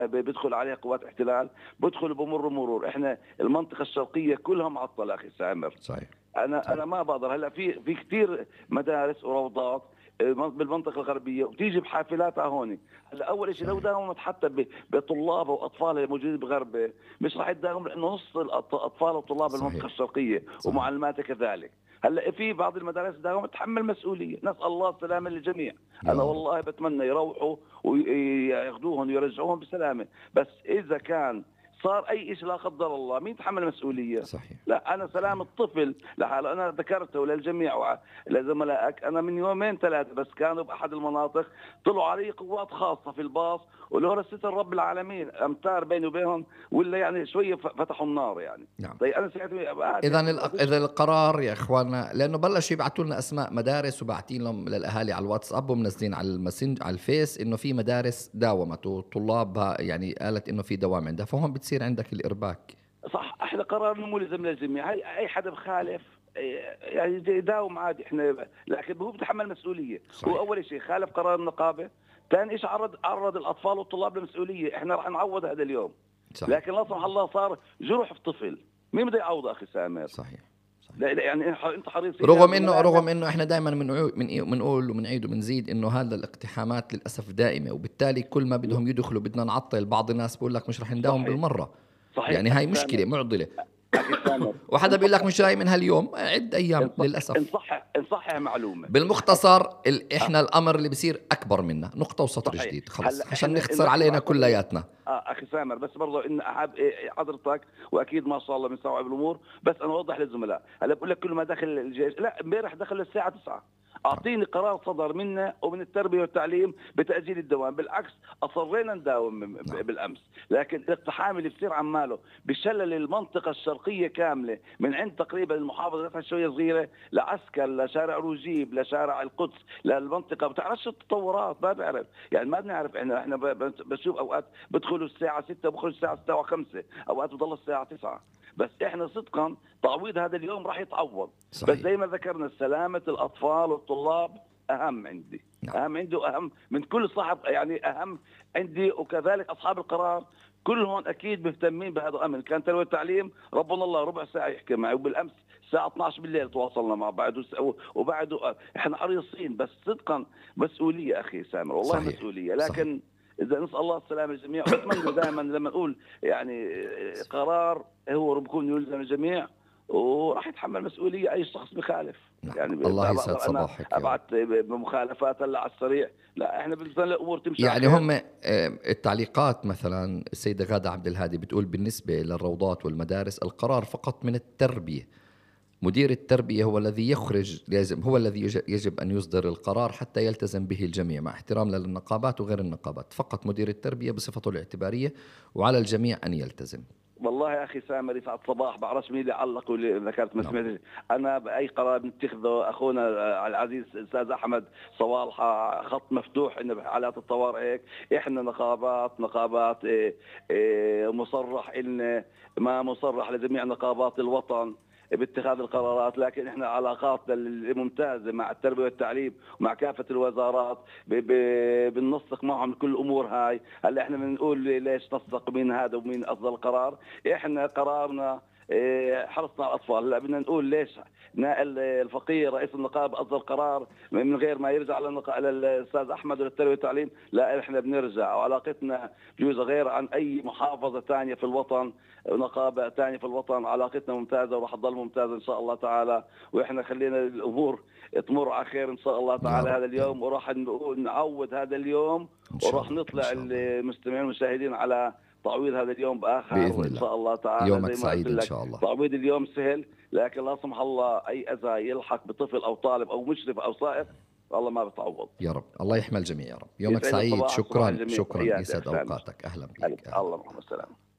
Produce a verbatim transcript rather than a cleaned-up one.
بيدخل عليها قوات احتلال، بدخل بمر مرور. احنا المنطقه الشرقيه كلها معطله اخي سامر. صحيح. انا صحيح. انا ما بقدر. هلا في في كثير مدارس وروضات بالمنطقه الغربيه وتيجي بحافلاتها هون. هلا اول شيء لو داومت حتى بطلابها واطفالها الموجودين بغربه مش راح تداوم، لانه نص الاطفال وطلاب المنطقه الشرقيه ومعلماتها كذلك. هلا في بعض المدارس داومت تحمل مسؤوليه، نسال الله السلامه للجميع. انا والله بتمنى يروحوا وياخذوهم ويرجعوهم بسلامه، بس اذا كان صار اي شيء لا قدر الله مين يتحمل المسؤوليه؟ صحيح. لا انا سلام الطفل لحاله. انا ذكرته للجميع ولزملائك، انا من يومين ثلاثه بس كانوا باحد المناطق طلعوا علي قوات خاصه في الباص، ولولا ستر رب العالمين امتار بيني وبينهم، ولا يعني شويه فتحوا النار يعني. نعم. طيب انا ساعتها اذا اذا القرار يا اخواننا، لانه بلشوا يبعثوا لنا اسماء مدارس وبعتين لهم للاهالي على الواتساب ومنزلين على الماسنج على الفيس انه في مدارس داومت وطلابها يعني قالت انه في دوام عندها، فهون بتصير عندك الارباك. صح. احنا قرارنا ملزم للجميع، اي حدا بخالف يعني يداوم عادي احنا، لكن هو بيتحمل مسؤوليه. هو اول شيء خالف قرار النقابه، ثاني شيء عرض عرض الاطفال والطلاب لمسؤوليه. احنا راح نعوض هذا اليوم. صحيح. لكن لا سمح الله صار جرح في طفل، مين بده يعوضه اخي سامر؟ صحيح. لا لا يعني انت حريص. رغم انه رغم انه احنا دائما بنقول وبنعيد وبنزيد انه هذا الاقتحامات للاسف دائمه، وبالتالي كل ما بدهم يدخلوا بدنا نعطل. بعض الناس بقول لك مش رح نداوم بالمره. صحيح. يعني هاي مشكله معضله. وحدا بيقول لك مش جاي من هاليوم، عد ايام للاسف. نصحح نصحح معلومه بالمختصر احنا الامر اللي بيصير اكبر منا، نقطه وسطر جديد خلص عشان نختصر علينا كلياتنا. اه اخي سامر بس برضه ان احب حضرتك واكيد ما شاء الله مستوعب الامور، بس انا اوضح للزملاء. هلا بقول لك كل ما دخل الجيش، لا امبارح دخل الساعه تسعة، اعطيني قرار صدر منا ومن التربيه والتعليم بتاجيل الدوام، بالعكس اصرينا نداوم بالامس. لكن الاقتحام اللي بصير عماله بشلل المنطقه الشرقيه كامله من عند تقريبا المحافظه رفح شويه صغيره لعسكر لشارع روجيب لشارع القدس للمنطقه، بتعرفش التطورات ما بعرف يعني ما بنعرف. احنا احنا بشوف اوقات بدخلوا الساعه ستة بخرج الساعه ستة وخمسة، اوقات بضل الساعه تسعة. بس احنا صدقا تعويض هذا اليوم راح يتعوض. صحيح. بس زي ما ذكرنا سلامه الاطفال والطلاب اهم عندي. نعم. اهم عندي واهم من كل صاحب يعني اهم عندي، وكذلك اصحاب القرار كلهم اكيد مهتمين بهذا الامر. كان تربيه التعليم ربنا الله ربع ساعه يحكي معي، وبالامس الساعه اثنعش بالليل تواصلنا مع بعض، وبعده احنا حريصين. بس صدقا مسؤوليه اخي سامر والله. صحيح. مسؤوليه. لكن صحيح. إذا نسأل الله السلامة للجميع، ونتمنى دائما لما نقول يعني قرار هو بكون يلزم الجميع وراح يتحمل مسؤولية أي شخص بخالف. يعني الله يسعد صباحك. أبعت بمخالفات هلا على السريع، لا إحنا بدنا الأمور تمشي يعني هم التعليقات مثلا السيدة غادة عبد الهادي بتقول بالنسبة للروضات والمدارس القرار فقط من التربية، مدير التربية هو الذي يخرج لازم هو الذي يجب أن يصدر القرار حتى يلتزم به الجميع مع احترام للنقابات وغير النقابات. فقط مدير التربية بصفته الاعتبارية وعلى الجميع أن يلتزم. والله يا أخي سامر يسعد صباح، بعرفش مين اللي علق واللي ذكرت ما سمعتش. أنا بأي قرار بنتخذه أخونا العزيز الأستاذ أحمد صوالحة خط مفتوح إنه بحالات الطوارئ هيك. إحنا نقابات نقابات إيه إيه مصرح إن ما مصرح لجميع نقابات الوطن باتخاذ القرارات، لكن احنا علاقاتنا الممتازه مع التربيه والتعليم ومع كافه الوزارات بننسق معهم كل الامور هاي. هلا احنا بنقول ليش نسق مين هذا ومين اصدر القرار. احنا قرارنا حرصنا على الاطفال. هلا بدنا نقول ليش نائل الفقيه رئيس النقابه اصدر قرار من غير ما يرجع للاستاذ احمد وللتربيه والتعليم. لا احنا بنرجع، وعلاقتنا بجوز غير عن اي محافظه ثانيه في الوطن، نقابه ثانيه في الوطن، علاقتنا ممتازه وراح تضل ممتازه ان شاء الله تعالى. واحنا خلينا الامور تمر على خير ان شاء الله تعالى هذا اليوم، وراح نعوض هذا اليوم، وراح نطلع المستمعين والمشاهدين على تعويض هذا اليوم باخر بإذن الله. ان شاء الله تعالى. يومك سعيد ان شاء الله. تعويض اليوم سهل، لكن لا سمح الله اي اذى يلحق بطفل او طالب او مشرف او سائق والله ما بتعوض. يا رب الله يحمي الجميع يا رب. يومك سعيد. شكرا شكرا. يسعد اوقاتك. اهلا بك. الله محمد السلام.